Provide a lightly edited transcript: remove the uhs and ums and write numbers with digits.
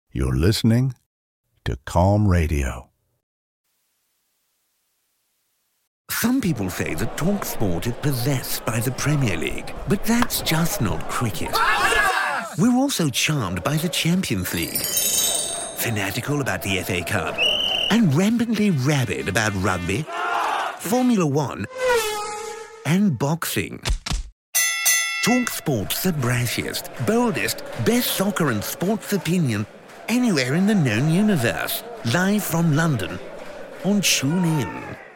You're listening to Calm Radio. Some people say that TalkSport is possessed by the Premier League, but that's just not cricket. We're also charmed by the Champions League, fanatical about the FA Cup, and rampantly rabid about rugby, Formula One, and boxing. TalkSport's the brashiest, boldest, best soccer and sports opinion anywhere in the known universe. Live from London on TuneIn.